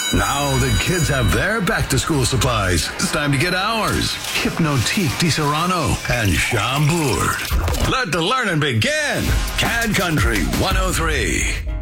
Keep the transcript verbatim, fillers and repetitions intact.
Now the kids have their back-to-school supplies. It's time to get ours. Hypnotique Di Serrano and Chambord. Let the learning begin. Cad Country one oh three.